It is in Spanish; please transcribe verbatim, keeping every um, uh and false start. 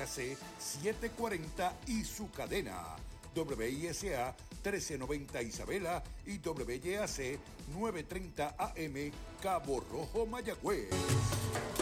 A C setecientos cuarenta y su cadena W I S A trece noventa Isabela y W Y A C novecientos treinta A M Cabo Rojo, Mayagüez.